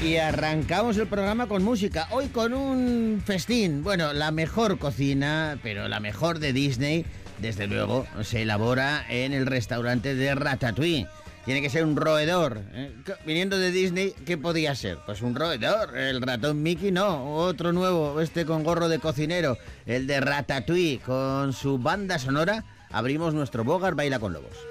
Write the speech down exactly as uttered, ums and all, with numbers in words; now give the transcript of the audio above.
Y arrancamos el programa con música. Hoy con un festín. Bueno, la mejor cocina, pero la mejor de Disney, desde luego, se elabora en el restaurante de Ratatouille. Tiene que ser un roedor. ¿eh? Viniendo de Disney, ¿qué podía ser? Pues un roedor. El ratón Mickey, no. Otro nuevo, este con gorro de cocinero. El de Ratatouille, con su banda sonora. Abrimos nuestro Bogart Baila con Lobos.